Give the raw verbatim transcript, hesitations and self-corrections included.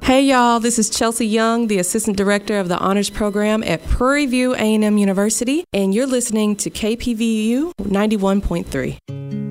Hey y'all, this is Chelsea Young, the Assistant Director of the Honors Program at Prairie View A and M University, and you're listening to K P V U ninety-one point three.